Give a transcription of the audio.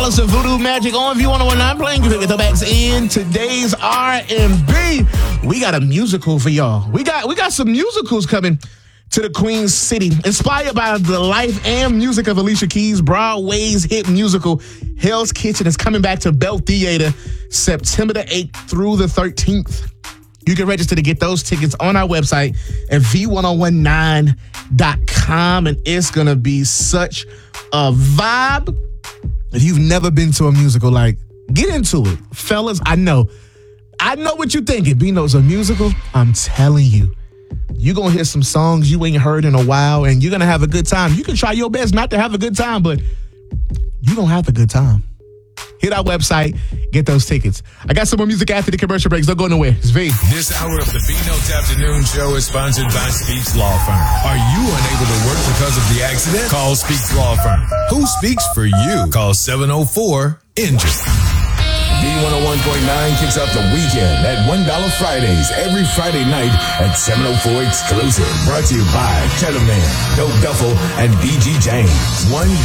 house of Voodoo Magic on V101.9 playing you the backs in today's R&B. We got a musical for y'all. We got some musicals coming to the Queen City. Inspired by the life and music of Alicia Keys, Broadway's hit musical Hell's Kitchen is coming back to Bell Theater September the 8th through the 13th. You can register to get those tickets on our website at v1019.com, and it's going to be such a vibe. If you've never been to a musical, like, get into it. Fellas, I know what you're thinking. Bino's a musical. I'm telling you, you're going to hear some songs you ain't heard in a while, and you're going to have a good time. You can try your best not to have a good time, but you're going to have a good time. Hit our website, get those tickets. I got some more music after the commercial breaks. Don't go nowhere. It's V. This hour of the B-Notes Afternoon Show is sponsored by Speaks Law Firm. Are you unable to work because of the accident? Call Speaks Law Firm. Who speaks for you? Call 704-INJURED. B101.9 kicks off the weekend at $1 Fridays every Friday night at 704 Exclusive. Brought to you by Cheddar Man, Dope Duffel, and BG James. $1